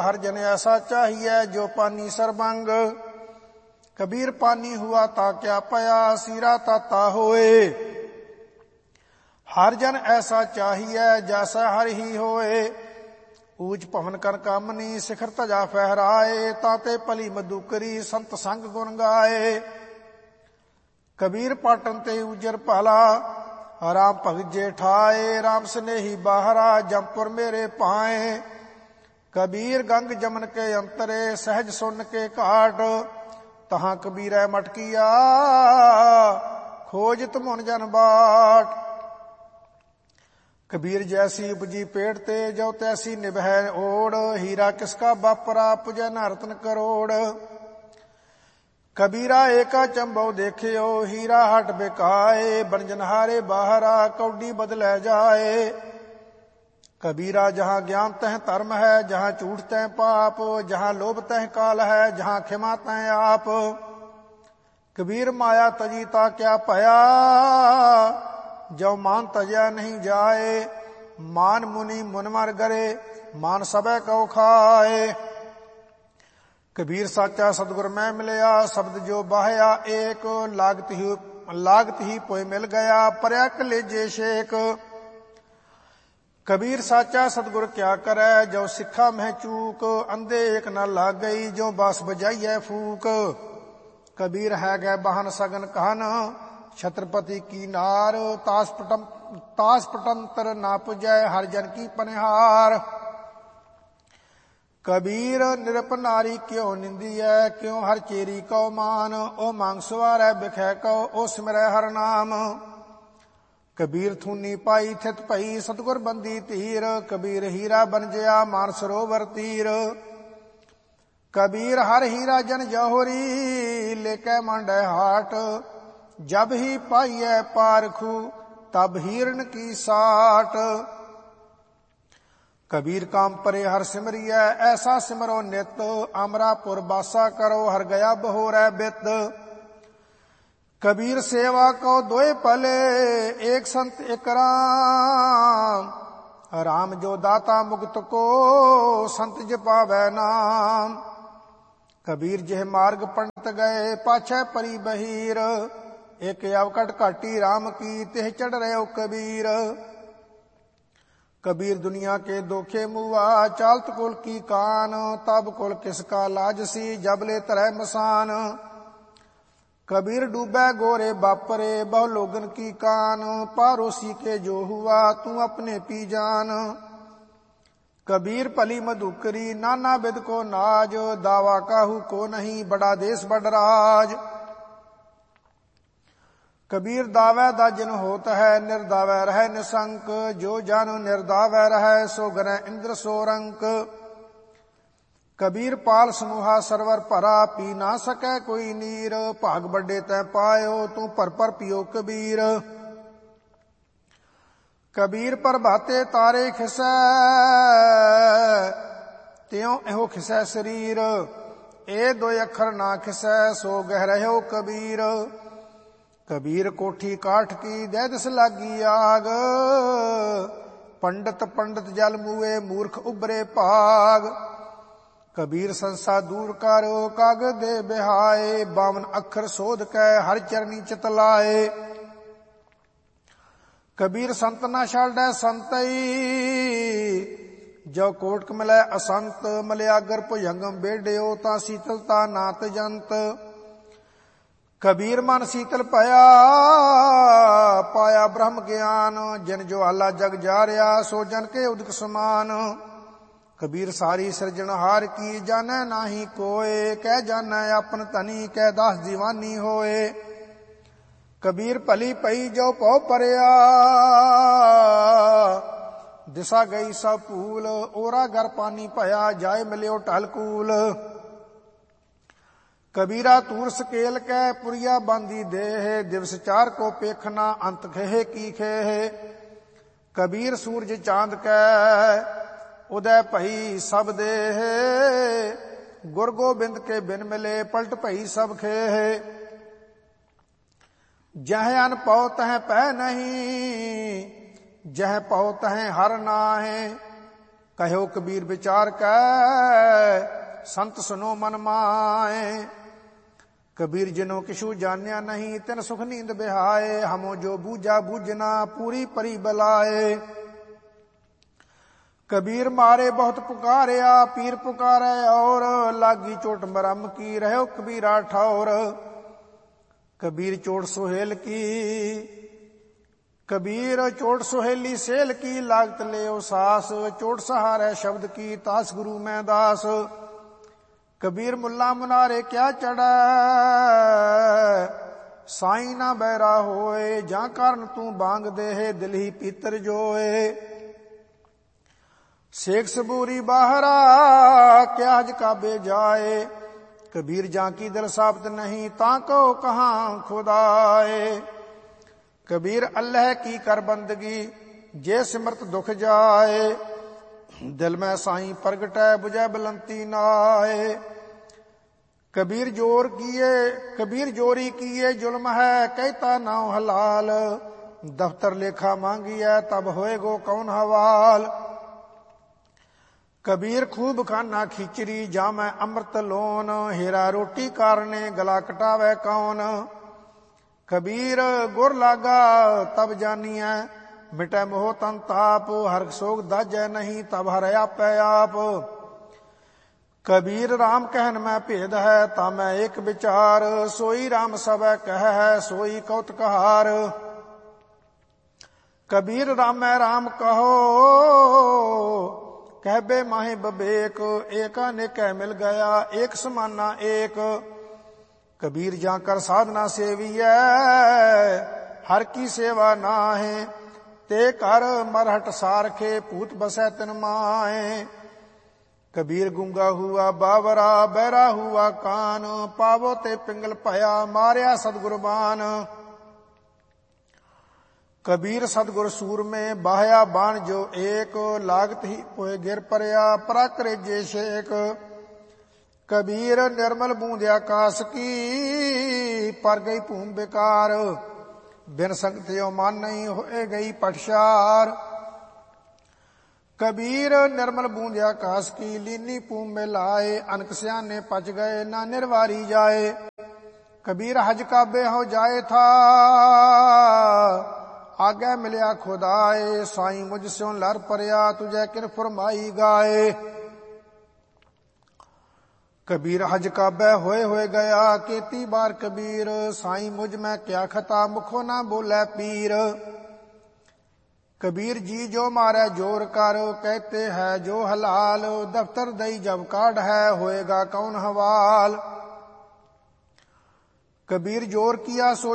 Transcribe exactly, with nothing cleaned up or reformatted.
हर जन ऐसा चाहिए जो पानी सर्वंग। कबीर पानी हुआ ता क्या पया, सीरा ताता होए। हर जन ऐसा चाहिए जैसा हर ही होए। ऊज पवन कर कामनी शिखर तजा फहराए, ताते पली मधुकरी संत संग गुण गाए। कबीर पाटन ते उजर पाला, राम भगत जेठाए। राम स्नेही बाहरा, जमपुर मेरे पाए। कबीर गंग जमन के अंतरे, सहज सुन के काट। तहां कबीर मटकिया, खोजत मुन जन बाट। कबीर जैसी उपजी पेड़ ते, जो तैसी निभै ओड़। हीरा किसका बापरा, पुजै न रतन करोड़। कबीरा एका चंबो देखियो, हीरा हट बिकाए। बनजनहारे बाहरा, कौडी बदलै जाए। कबीरा जहां ज्ञान तह धर्म है, जहां झूठ तह पाप। जहां लोभ तह काल है, जहां क्षमा तह आप। कबीर माया तजी ता क्या पया, जो मान तजया नहीं जाए। मान मुनि मुनमर गरे, मान सबे कौ खाए। कबीर साचा सतगुर मैं मिलया, शब्द जो बाहया एक। लागत ही लागत ही पोए मिल गया, परया कलेजे शेक। कबीर साचा सतगुर क्या करे, जो सिखा में चूक। अंधे एक न लाग गई, जो बास बजाइए फूक। कबीर है गए बहन सगन कहन, छत्रपति की नार। तास पटम तास पटंतर ना पुजै, हर जन की पनिहार। कबीर निरप नारी क्यों निंदियै, क्यों हर चेरी कौ मान। ओ मांग सवारै बिखै कौ, ओ सिमरै हर नाम। कबीर थूनी पाई थित पई, सतगुर बंदी तीर। कबीर हीरा बन जया, मान सरोवर तीर। कबीर हर हीरा जन जहोरी, लेकै मांडै हाट। जब ही पाइयै पारखू, तब हीरन की साट। कबीर काम परे हर सिमरियै, ऐसा सिमरो नित। अमरापुर बासा करो, हर गया बहोरै बित। कबीर सेवा को दोए पले, एक संत एक राम। राम जो दाता मुक्त को, संत जपावै नाम। कबीर जेह मार्ग पंडित गए, पाछै परी बहीर। एक अवकट घाटी राम की, तेह चढ़ रहे कबीर। कबीर दुनिया के दोखे मुआ, चालत कुल की कान। तब कुल किसका लाज सी, जब ले तरह मसान। कबीर डूबे गोरे बापरे, बहु लोगन की कान। पारोसी के जो हुआ, तू अपने पी जान। कबीर भली मधुकरी, नाना बिद को नाज। दावा काहू को नहीं, बड़ा देश बड़ राज। कबीर दावै दा जिन होत है, निर्दावै रह निसंक। जो जन निर्दावै रह, सो गरै इंद्र सो रंक। कबीर पाल समूहा सरवर भरा, पी ना सकै कोई नीर। भाग बड़े तै पायो, तू पर पर पियो कबीर। कबीर प्रभाते तारे खिसै, त्यों एहो खिसै शरीर। ए दो अखर ना खिसै, सो गह रहो कबीर। कबीर कोठी काठ की, दह दिस लागी आग। पंडित पंडित जल मुए, मूर्ख उबरे भाग। कबीर संसा दूर करो, कागज दे बिहाए। बावन अखर शोध कै, हर चरनी चितलाए। कबीर संत न छाड़ै संतई, जो कोटक मिलै असंत। मलयागर भुजंगम बेड्यो, ता शीतलता नात जंत। कबीर मन शीतल पया, पाया ब्रह्म ज्ञान। जिन जो आला जग जारिया, सो जन के उदक समान। कबीर सारी सृजनहार की, जानै नाही कोय। कह जानै अपन तनी, कह दास दीवानी होए। कबीर भली पई जो पौ परया, दिशा गई सब भूल। ओरा घर पानी भया, जाए मिलियो ढलकूल। कबीरा तूर सकेल कै, पुरिया बांदी देह। दिवस चार को पेखना, अंत खेहे की खेह। कबीर सूरज चांद कै, उदय भई सब देह। गुर गोबिंद के बिन मिले, पलट भई सब खेह। जह अन पौ तह पै नहीं, जह पौ तह हर नाहे। कहो कबीर विचार कै संत सुनो मन माए। कबीर जिनो किशु जान्या नहीं तिन सुख नींद बिहाए। हमो जो बूझा बूझना पूरी परी बलाए। कबीर मारे बहुत पुकारिया पीर पुकारे और लागी चोट मरम की रहो कबीरा ठौर। कबीर चोट सुहेल की कबीर चोट सुहेली सेल की लागत ले सास। चोट सहारे शब्द की तास गुरु में दास। कबीर मुल्ला मुनारे क्या चढ़ा साई ना बैरा होए। जा कारण तू बांग दे दिल ही पीतर जोए। शेख सबूरी बाहरा क्या हज काबे जाए। कबीर जा की दिल साबित नहीं ताको कहाँ खुदाए। कबीर अल्लाह की कर बंदगी जे सिमरत दुख जाए। दिल में साईं प्रगटै बुझै बुलंती नाए। कबीर जोर किए कबीर जोरी किए जुल्म है कहता नाउ हलाल। दफ्तर लेखा मांगिए तब होएगो कौन हवाल। कबीर खूब खाना खिचड़ी जामै अमृत लोन। हेरा रोटी कारने गला कटावे कौन। कबीर गुर लागा तब जानिए मिटै मोह तन ताप। हर सोग दाजै नहीं तब हर आपै आप। कबीर राम कहन में भेद है तामै एक विचार। सोई राम सबै कह है सोई कौतकहार। कबीर रामै राम कहो कहबे माहे बबेक। एक अनेक मिल गया एक समाना एक। कबीर जाकर साधना सेवियै हर की सेवा नाहे। ते कर मरहट सारखे पूत बसै तिन माए। कबीर गूंगा हुआ बावरा बहरा हुआ कान। पावो ते पिंगल भया मारिया सतगुरबान। कबीर सतगुर सूर में बाहया बाण जो एक। लागत ही पोए गिर परया परा करे जे शेक। कबीर निर्मल बूंद आकाश की पर गई भूम बेकार। बिन संगत यो मान नहीं होए गई पटशार। कबीर निर्मल बूंद आकाश की लीनी भूम में लाए। अनक स्याने पच गए ना निर्वारी जाए। कबीर हज काबे हो जाए था आगे मिलया खुदाए। साईं मुझ स्यों लर परया तुझे किन फरमाई गाए। कबीर हज काबे होए होए गया केती बार कबीर। साईं मुझ में क्या खता मुखो ना बोले पीर। कबीर जी जो मारे जोर कर कहते है जो हलाल। दफ्तर दई जब काढ़ है होएगा कौन हवाल। कबीर जोर किया सो